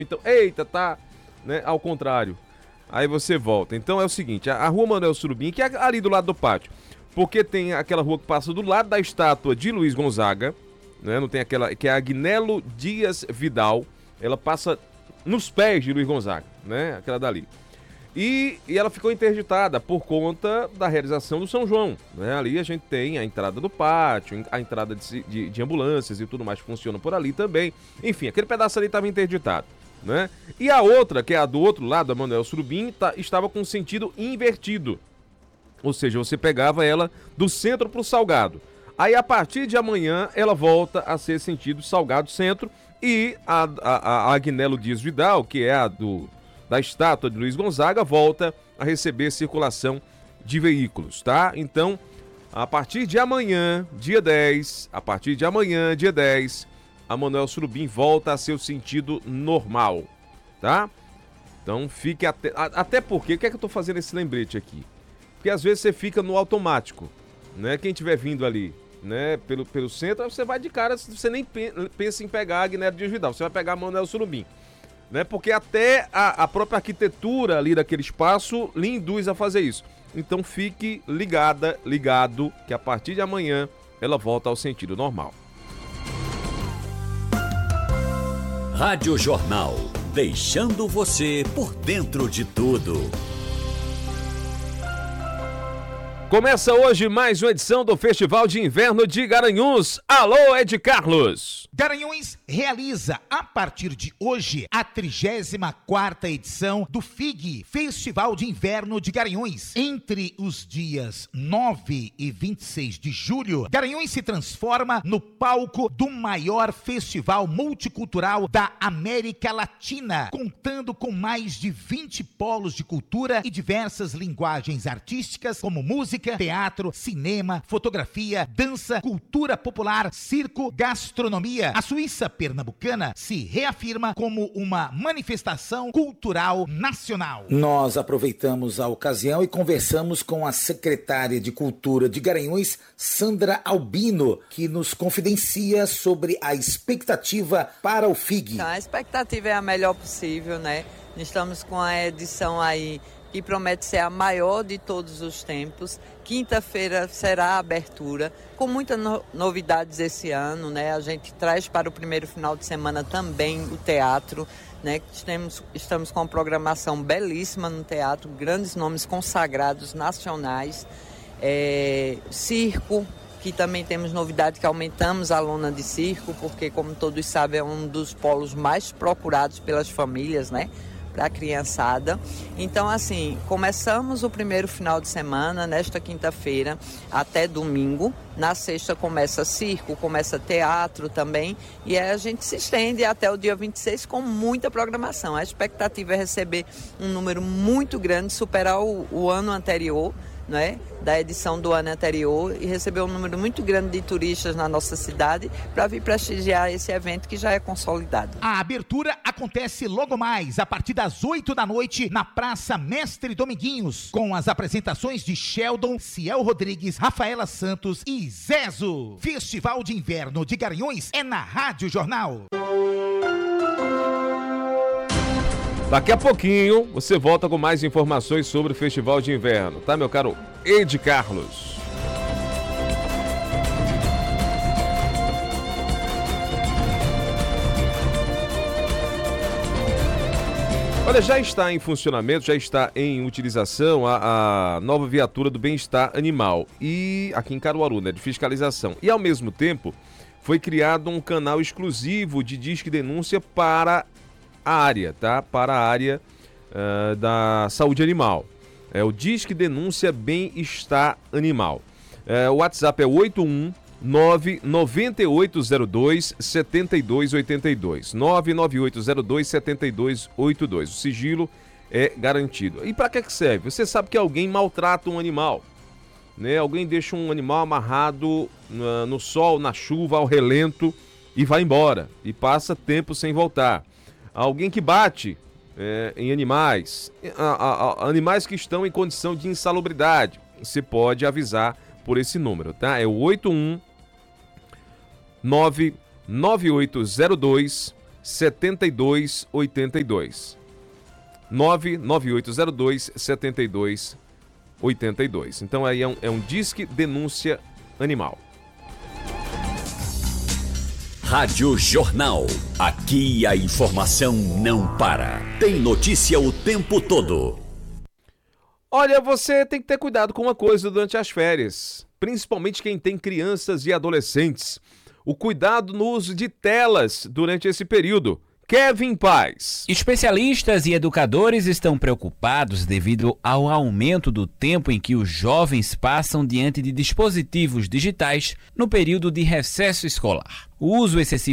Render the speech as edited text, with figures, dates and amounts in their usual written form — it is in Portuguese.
Então, eita, tá, né, ao contrário. Aí você volta. Então é o seguinte, a Rua Manuel Surubim, que é ali do lado do pátio, porque tem aquela rua que passa do lado da estátua de Luiz Gonzaga, né? Não tem aquela, que é a Agnello Dias Vidal, ela passa nos pés de Luiz Gonzaga, né? Aquela dali. E ela ficou interditada por conta da realização do São João, né? Ali a gente tem a entrada do pátio, a entrada de ambulâncias e tudo mais que funciona por ali também. Enfim, aquele pedaço ali estava interditado, né? E a outra, que é a do outro lado, a Manuel Surubim, estava com sentido invertido. Ou seja, você pegava ela do centro para o Salgado. Aí, a partir de amanhã, ela volta a ser sentido Salgado-Centro. E a Agnello Dias Vidal, que é a da estátua de Luiz Gonzaga, volta a receber circulação de veículos, tá? Então, a partir de amanhã, dia 10, a Manuel Surubim volta a seu sentido normal, tá? Então, fique até porque, o que é que eu tô fazendo esse lembrete aqui? Porque às vezes você fica no automático, né? Quem estiver vindo ali, né, pelo centro, você vai de cara, você nem pensa em pegar a Agnello Dias Vidal, você vai pegar a Manuel Surubim, né? Porque até a própria arquitetura ali daquele espaço lhe induz a fazer isso. Então fique ligado, que a partir de amanhã ela volta ao sentido normal. Rádio Jornal, deixando você por dentro de tudo. Começa hoje mais uma edição do Festival de Inverno de Garanhuns. Alô, Ed Carlos! Garanhuns realiza, a partir de hoje, a 34ª edição do FIG, Festival de Inverno de Garanhuns. Entre os dias 9 e 26 de julho, Garanhuns se transforma no palco do maior festival multicultural da América Latina, contando com mais de 20 polos de cultura e diversas linguagens artísticas, como música, teatro, cinema, fotografia, dança, cultura popular, circo, gastronomia. A Suíça pernambucana se reafirma como uma manifestação cultural nacional. Nós aproveitamos a ocasião e conversamos com a secretária de Cultura de Garanhuns, Sandra Albino, que nos confidencia sobre a expectativa para o FIG. Então, a expectativa é a melhor possível, né? Estamos com a edição aí que promete ser a maior de todos os tempos. Quinta-feira será a abertura, com muitas novidades esse ano, né? A gente traz para o primeiro final de semana também o teatro, né? Estamos com uma programação belíssima no teatro, grandes nomes consagrados nacionais, circo, que também temos novidade, que aumentamos a lona de circo, porque, como todos sabem, é um dos polos mais procurados pelas famílias, né? Para a criançada. Então, assim, começamos o primeiro final de semana, nesta quinta-feira, até domingo. Na sexta começa circo, começa teatro também. E aí a gente se estende até o dia 26 com muita programação. A expectativa é receber um número muito grande, superar o ano anterior, né, da edição do ano anterior, e receber um número muito grande de turistas na nossa cidade para vir prestigiar esse evento que já é consolidado. A abertura acontece logo mais, a partir das 8 da noite, na Praça Mestre Dominguinhos, com as apresentações de Sheldon, Ciel Rodrigues, Rafaela Santos e Zezo. Festival de Inverno de Garanhuns é na Rádio Jornal. Daqui a pouquinho você volta com mais informações sobre o Festival de Inverno, tá, meu caro Ed Carlos? Olha, já está em funcionamento, já está em utilização a nova viatura do Bem-Estar Animal, e aqui em Caruaru, né, de fiscalização. E ao mesmo tempo foi criado um canal exclusivo de disque denúncia para a área, tá? Para a área da saúde animal. É o Disque Denúncia Bem-Estar Animal. O WhatsApp é 819-9802-7282. 99802-7282. O sigilo é garantido. E para que serve? Você sabe que alguém maltrata um animal, né? Alguém deixa um animal amarrado no sol, na chuva, ao relento e vai embora. E passa tempo sem voltar. Alguém que bate em animais, animais que estão em condição de insalubridade, você pode avisar por esse número, tá? É o 819-9802 7282. 99802 7282. Então aí é um Disque Denúncia Animal. Rádio Jornal. Aqui a informação não para. Tem notícia o tempo todo. Olha, você tem que ter cuidado com uma coisa durante as férias, principalmente quem tem crianças e adolescentes. O cuidado no uso de telas durante esse período. Kevin Paz. Especialistas e educadores estão preocupados devido ao aumento do tempo em que os jovens passam diante de dispositivos digitais no período de recesso escolar. O uso excessivo